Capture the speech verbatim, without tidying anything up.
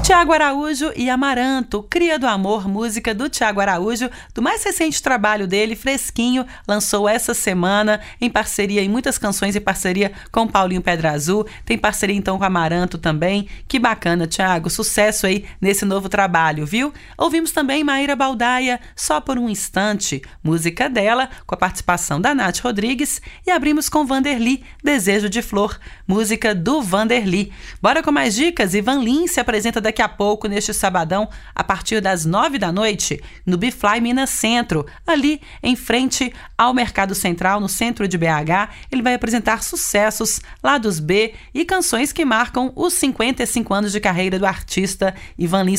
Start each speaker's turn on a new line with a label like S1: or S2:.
S1: Tiago Araújo e Amaranto, Cria do Amor, música do Tiago Araújo, do mais recente trabalho dele, Fresquinho, lançou essa semana em parceria, em muitas canções em parceria com Paulinho Pedra Azul, tem parceria então com Amaranto também. Que bacana, Tiago, sucesso aí nesse novo trabalho, viu? Ouvimos também Maíra Baldaia, Só por um Instante, música dela, com a participação da Nath Rodrigues, e abrimos com Vanderly, Desejo de Flor, música do Vanderly. Bora com mais dicas? Ivan Lins se apresenta daqui a pouco, neste sabadão, a partir das nove da noite, no Bifly Minas Centro, ali em frente ao Mercado Central, no centro de B H. Ele vai apresentar sucessos lá dos B e canções que marcam os cinquenta e cinco anos de carreira do artista Ivan Lins.